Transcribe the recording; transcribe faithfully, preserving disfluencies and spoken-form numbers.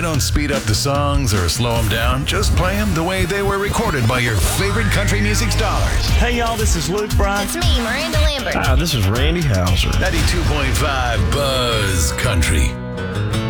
Don't speed up the songs or slow them down. Just play them the way they were recorded by your favorite country music stars. Hey, y'all, this is Luke Bryan. It's me, Miranda Lambert. Hi, this is Randy Houser. ninety-two point five Buzz Country.